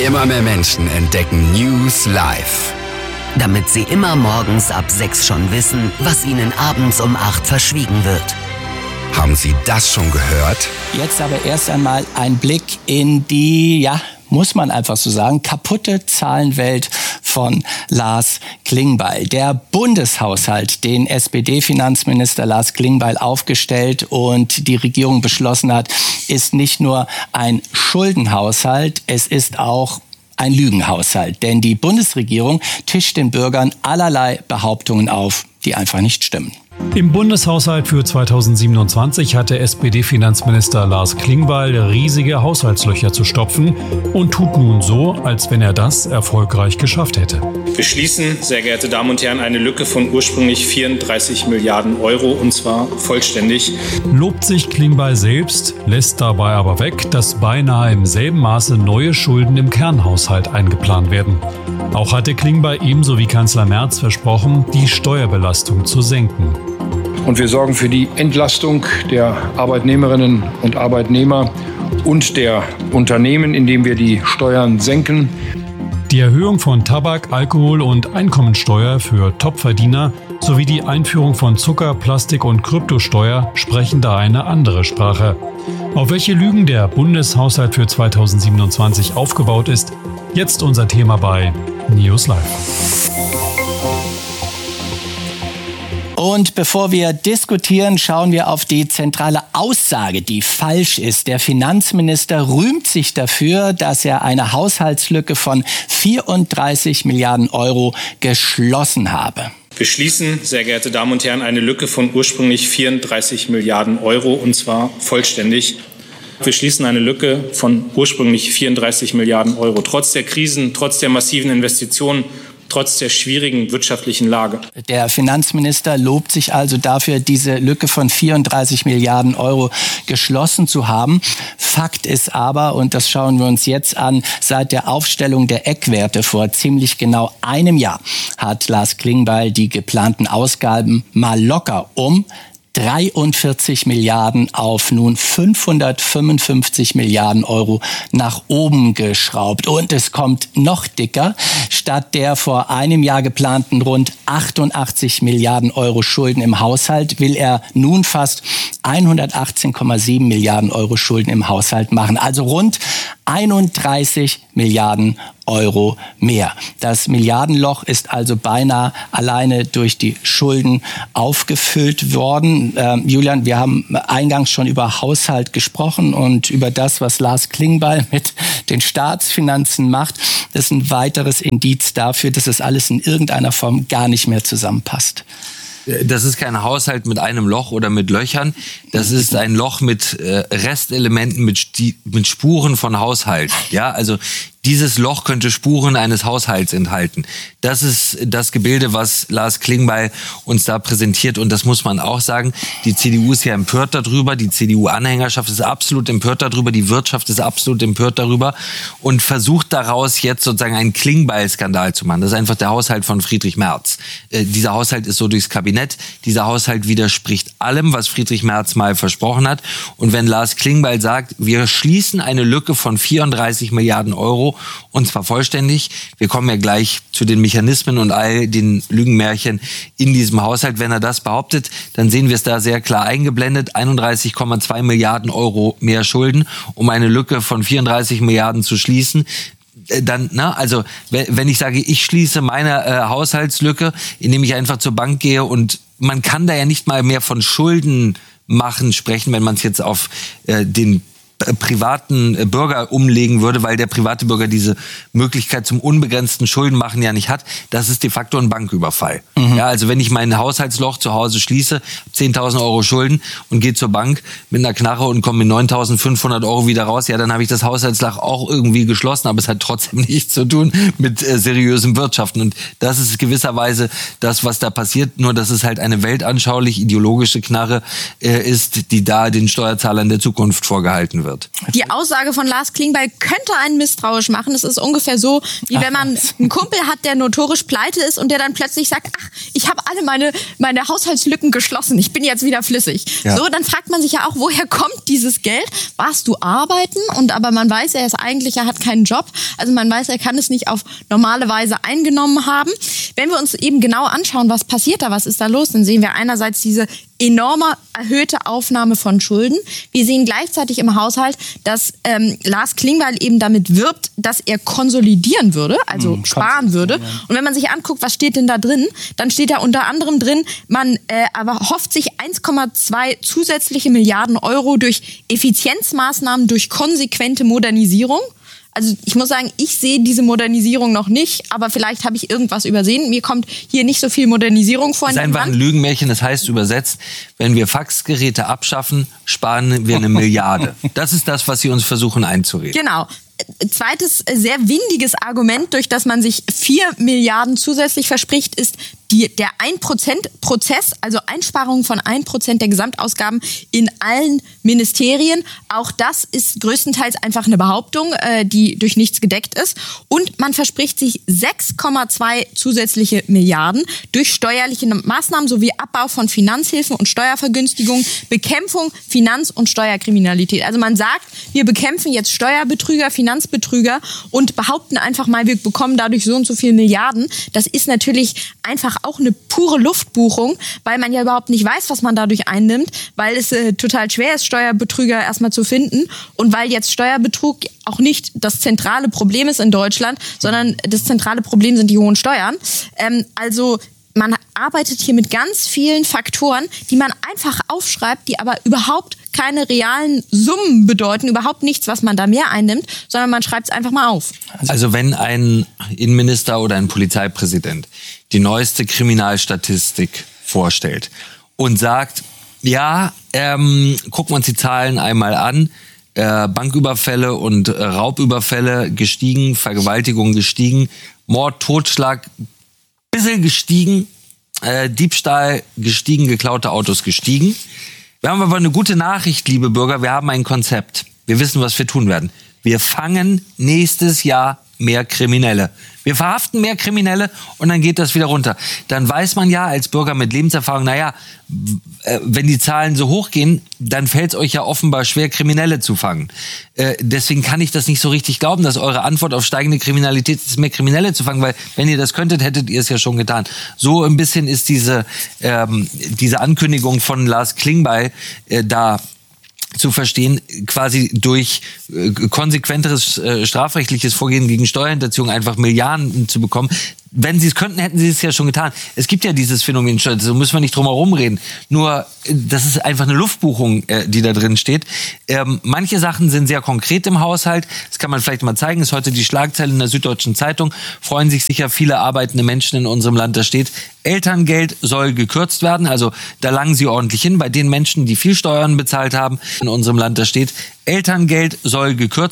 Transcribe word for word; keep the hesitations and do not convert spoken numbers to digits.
Immer mehr Menschen entdecken News Live. Damit sie immer morgens ab sechs schon wissen, was ihnen abends um acht verschwiegen wird. Haben Sie das schon gehört? Jetzt aber erst einmal ein Blick in die, ja, muss man einfach so sagen, kaputte Zahlenwelt von Lars Klingbeil. Der Bundeshaushalt, den S P D-Finanzminister Lars Klingbeil aufgestellt und die Regierung beschlossen hat, ist nicht nur ein Schuldenhaushalt, es ist auch ein Lügenhaushalt. Denn die Bundesregierung tischt den Bürgern allerlei Behauptungen auf, die einfach nicht stimmen. Im Bundeshaushalt für zweitausendsiebenundzwanzig hatte S P D-Finanzminister Lars Klingbeil riesige Haushaltslöcher zu stopfen und tut nun so, als wenn er das erfolgreich geschafft hätte. Wir schließen, sehr geehrte Damen und Herren, eine Lücke von ursprünglich vierunddreißig Milliarden Euro, und zwar vollständig. Lobt sich Klingbeil selbst, lässt dabei aber weg, dass beinahe im selben Maße neue Schulden im Kernhaushalt eingeplant werden. Auch hatte Klingbeil ebenso wie Kanzler Merz versprochen, die Steuerbelastung zu senken. Und wir sorgen für die Entlastung der Arbeitnehmerinnen und Arbeitnehmer und der Unternehmen, indem wir die Steuern senken. Die Erhöhung von Tabak-, Alkohol- und Einkommensteuer für Topverdiener sowie die Einführung von Zucker-, Plastik- und Kryptosteuer sprechen da eine andere Sprache. Auf welche Lügen der Bundeshaushalt für zweitausendsiebenundzwanzig aufgebaut ist, jetzt unser Thema bei News Live. Und bevor wir diskutieren, schauen wir auf die zentrale Aussage, die falsch ist. Der Finanzminister rühmt sich dafür, dass er eine Haushaltslücke von vierunddreißig Milliarden Euro geschlossen habe. Wir schließen, sehr geehrte Damen und Herren, eine Lücke von ursprünglich vierunddreißig Milliarden Euro, und zwar vollständig. Wir schließen eine Lücke von ursprünglich vierunddreißig Milliarden Euro. Trotz der Krisen, trotz der massiven Investitionen, trotz der schwierigen wirtschaftlichen Lage. Der Finanzminister lobt sich also dafür, diese Lücke von vierunddreißig Milliarden Euro geschlossen zu haben. Fakt ist aber, und das schauen wir uns jetzt an, seit der Aufstellung der Eckwerte vor ziemlich genau einem Jahr hat Lars Klingbeil die geplanten Ausgaben mal locker um dreiundvierzig Milliarden auf nun fünfhundertfünfundfünfzig Milliarden Euro nach oben geschraubt. Und es kommt noch dicker. Statt der vor einem Jahr geplanten rund achtundachtzig Milliarden Euro Schulden im Haushalt will er nun fast hundertachtzehn Komma sieben Milliarden Euro Schulden im Haushalt machen. Also rund einunddreißig Milliarden Euro mehr. Das Milliardenloch ist also beinahe alleine durch die Schulden aufgefüllt worden. Ähm, Julian, wir haben eingangs schon über Haushalt gesprochen und über das, was Lars Klingbeil mit den Staatsfinanzen macht. Das ist ein weiteres Indiz dafür, dass es alles in irgendeiner Form gar nicht mehr zusammenpasst. Das ist kein Haushalt mit einem Loch oder mit Löchern. Das ist ein Loch mit äh, Restelementen, mit, Sti- mit Spuren von Haushalt. Ja, also dieses Loch könnte Spuren eines Haushalts enthalten. Das ist das Gebilde, was Lars Klingbeil uns da präsentiert. Und das muss man auch sagen. Die C D U ist ja empört darüber. Die C D U-Anhängerschaft ist absolut empört darüber. Die Wirtschaft ist absolut empört darüber. Und versucht daraus jetzt sozusagen einen Klingbeil-Skandal zu machen. Das ist einfach der Haushalt von Friedrich Merz. Äh, dieser Haushalt ist so durchs Kabinett. Dieser Haushalt widerspricht allem, was Friedrich Merz mal versprochen hat. Und wenn Lars Klingbeil sagt, wir schließen eine Lücke von vierunddreißig Milliarden Euro, und zwar vollständig. Wir kommen ja gleich zu den Mechanismen und all den Lügenmärchen in diesem Haushalt. Wenn er das behauptet, dann sehen wir es da sehr klar eingeblendet. einunddreißig Komma zwei Milliarden Euro mehr Schulden, um eine Lücke von vierunddreißig Milliarden zu schließen. Dann, na, also wenn ich sage, ich schließe meine äh, Haushaltslücke, indem ich einfach zur Bank gehe, und man kann da ja nicht mal mehr von Schulden machen sprechen, wenn man es jetzt auf äh, den privaten Bürger umlegen würde, weil der private Bürger diese Möglichkeit zum unbegrenzten Schuldenmachen ja nicht hat. Das ist de facto ein Banküberfall. Mhm. Ja, also wenn ich mein Haushaltsloch zu Hause schließe, zehntausend Euro Schulden und gehe zur Bank mit einer Knarre und komme mit neuntausendfünfhundert Euro wieder raus, ja, dann habe ich das Haushaltsloch auch irgendwie geschlossen, aber es hat trotzdem nichts zu tun mit äh, seriösem Wirtschaften. Und das ist gewisserweise das, was da passiert, nur dass es halt eine weltanschaulich ideologische Knarre äh, ist, die da den Steuerzahlern der Zukunft vorgehalten wird. wird. Die Aussage von Lars Klingbeil könnte einen misstrauisch machen. Es ist ungefähr so, wie wenn man einen Kumpel hat, der notorisch pleite ist und der dann plötzlich sagt, ach, ich habe alle meine, meine Haushaltslücken geschlossen, ich bin jetzt wieder flüssig. Ja. So, dann fragt man sich ja auch, woher kommt dieses Geld? Warst du arbeiten? Und aber man weiß, er ist eigentlich, er hat keinen Job. Also man weiß, er kann es nicht auf normale Weise eingenommen haben. Wenn wir uns eben genau anschauen, was passiert da, was ist da los, dann sehen wir einerseits diese enorme erhöhte Aufnahme von Schulden. Wir sehen gleichzeitig im Haushalt, dass ähm, Lars Klingbeil eben damit wirbt, dass er konsolidieren würde, also hm, sparen würde. Ja. Und wenn man sich anguckt, was steht denn da drin, dann steht da unter anderem drin, man äh, aber hofft sich eins Komma zwei zusätzliche Milliarden Euro durch Effizienzmaßnahmen, durch konsequente Modernisierung. Also ich muss sagen, ich sehe diese Modernisierung noch nicht, aber vielleicht habe ich irgendwas übersehen. Mir kommt hier nicht so viel Modernisierung vor. Das ist einfach ein Lügenmärchen, das heißt übersetzt, wenn wir Faxgeräte abschaffen, sparen wir eine Milliarde. Das ist das, was Sie uns versuchen einzureden. Genau. Zweites sehr windiges Argument, durch das man sich vier Milliarden zusätzlich verspricht, ist die, der ein Prozent Prozess, also Einsparungen von ein Prozent der Gesamtausgaben in allen Ministerien. Auch das ist größtenteils einfach eine Behauptung, äh, die durch nichts gedeckt ist. Und man verspricht sich sechs Komma zwei zusätzliche Milliarden durch steuerliche Maßnahmen sowie Abbau von Finanzhilfen und Steuervergünstigungen, Bekämpfung Finanz- und Steuerkriminalität. Also man sagt, wir bekämpfen jetzt Steuerbetrüger, Finanzbetrüger und behaupten einfach mal, wir bekommen dadurch so und so viele Milliarden. Das ist natürlich einfach auch eine pure Luftbuchung, weil man ja überhaupt nicht weiß, was man dadurch einnimmt, weil es äh, total schwer ist, Steuerbetrüger erstmal zu finden und weil jetzt Steuerbetrug auch nicht das zentrale Problem ist in Deutschland, sondern das zentrale Problem sind die hohen Steuern. Ähm, also man arbeitet hier mit ganz vielen Faktoren, die man einfach aufschreibt, die aber überhaupt keine realen Summen bedeuten, überhaupt nichts, was man da mehr einnimmt, sondern man schreibt es einfach mal auf. Also wenn ein Innenminister oder ein Polizeipräsident die neueste Kriminalstatistik vorstellt und sagt, ja, ähm, gucken wir uns die Zahlen einmal an, äh, Banküberfälle und äh, Raubüberfälle gestiegen, Vergewaltigung gestiegen, Mord, Totschlag bisschen gestiegen, äh, Diebstahl gestiegen, geklaute Autos gestiegen. Wir haben aber eine gute Nachricht, liebe Bürger, wir haben ein Konzept. Wir wissen, was wir tun werden. Wir fangen nächstes Jahr mehr Kriminelle. Wir verhaften mehr Kriminelle und dann geht das wieder runter. Dann weiß man ja als Bürger mit Lebenserfahrung, naja, wenn die Zahlen so hoch gehen, dann fällt es euch ja offenbar schwer, Kriminelle zu fangen. Äh, deswegen kann ich das nicht so richtig glauben, dass eure Antwort auf steigende Kriminalität ist, mehr Kriminelle zu fangen, weil wenn ihr das könntet, hättet ihr es ja schon getan. So ein bisschen ist diese, ähm, diese Ankündigung von Lars Klingbeil äh, da zu verstehen, quasi durch äh, konsequenteres äh, strafrechtliches Vorgehen gegen Steuerhinterziehung einfach Milliarden zu bekommen. Wenn sie es könnten, hätten sie es ja schon getan. Es gibt ja dieses Phänomen, so müssen wir nicht drum herum reden. Nur, das ist einfach eine Luftbuchung, äh, die da drin steht. Ähm, manche Sachen sind sehr konkret im Haushalt. Das kann man vielleicht mal zeigen. Das ist heute die Schlagzeile in der Süddeutschen Zeitung. Freuen sich sicher viele arbeitende Menschen in unserem Land. Da steht, Elterngeld soll gekürzt werden. Also da langen sie ordentlich hin. Bei den Menschen, die viel Steuern bezahlt haben in unserem Land, da steht, Elterngeld soll gekürzt